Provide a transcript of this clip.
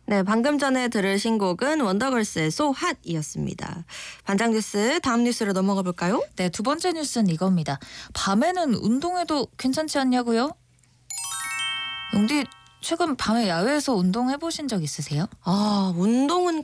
네, 방금 전에 들으신 곡은 원더걸스의 So Hot이었습니다. 반장 뉴스 다음 뉴스로 넘어가 볼까요? 네, 두 번째 뉴스는 이겁니다. 밤에는 운동해도 괜찮지 않냐고요? 영디 최근 밤에 야외에서 운동해 보신 적 있으세요? 운동은